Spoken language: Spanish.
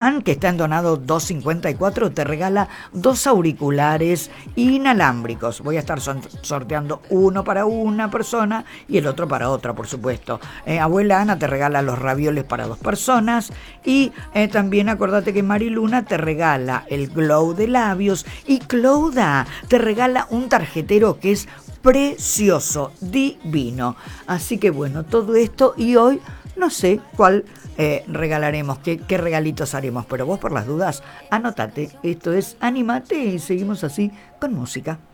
Juan, que está en Donado 254, te regala 2 auriculares inalámbricos. Voy a estar sorteando uno para una persona y el otro para otra, por supuesto. Abuela Ana te regala los ravioles para 2 personas. Y también acordate que Mariluna te regala el glow de labios. Y Clouda te regala un tarjetero que es precioso, divino. Así que bueno, todo esto, y hoy no sé cuál regalaremos, qué regalitos haremos, pero vos por las dudas, anotate. Esto es Anímate y seguimos así con música.